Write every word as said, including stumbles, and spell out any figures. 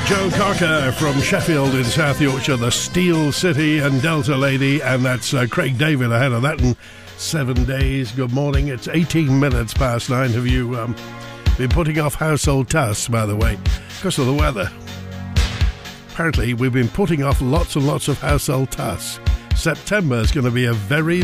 Joe Cocker from Sheffield in South Yorkshire, the Steel City and Delta Lady, and that's uh, Craig David ahead of that in seven days. Good morning. It's eighteen minutes past nine. Have you um, been putting off household tasks, by the way, because of the weather? Apparently, we've been putting off lots and lots of household tasks. September is going to be a very